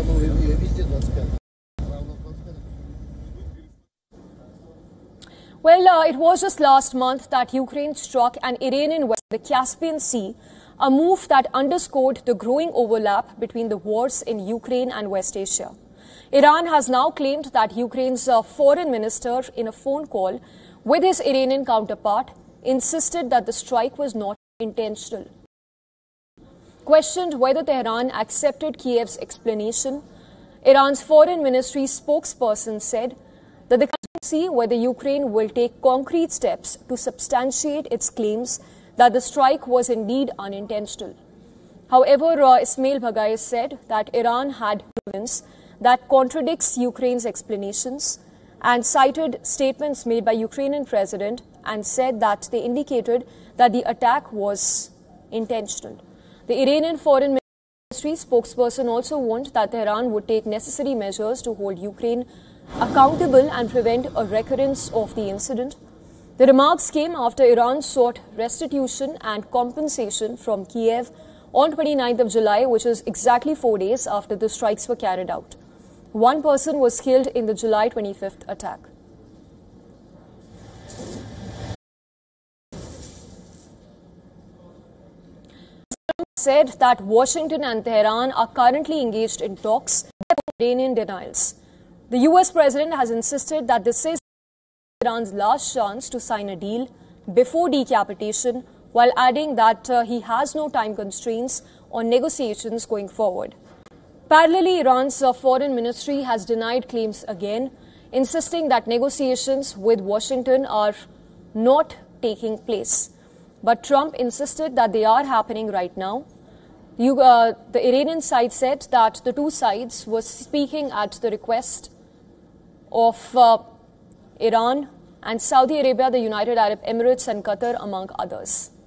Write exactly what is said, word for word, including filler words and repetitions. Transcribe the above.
Well, uh, it was just last month that Ukraine struck an Iranian vessel in the Caspian Sea, a move that underscored the growing overlap between the wars in Ukraine and West Asia. Iran has now claimed that Ukraine's uh, foreign minister, in a phone call with his Iranian counterpart, insisted that the strike was not intentional. Questioned whether Tehran accepted Kiev's explanation, Iran's foreign ministry spokesperson said that the country will see whether Ukraine will take concrete steps to substantiate its claims that the strike was indeed unintentional. However, uh, Ismail Baghai said that Iran had evidence that contradicts Ukraine's explanations and cited statements made by Ukrainian president and said that they indicated that the attack was intentional. The Iranian Foreign Ministry spokesperson also warned that Tehran would take necessary measures to hold Ukraine accountable and prevent a recurrence of the incident. The remarks came after Iran sought restitution and compensation from Kiev on twenty-ninth of July, which is exactly four days after the strikes were carried out. One person was killed in the July twenty-fifth attack. Said that Washington and Tehran are currently engaged in talks with Iranian denials. The U S president has insisted that this is Iran's last chance to sign a deal before decapitation, while adding that uh, he has no time constraints on negotiations going forward. Parallelly, Iran's uh, foreign ministry has denied claims again, insisting that negotiations with Washington are not taking place. But Trump insisted that they are happening right now. You, uh, the Iranian side said that the two sides were speaking at the request of uh, Iran and Saudi Arabia, the United Arab Emirates and Qatar, among others.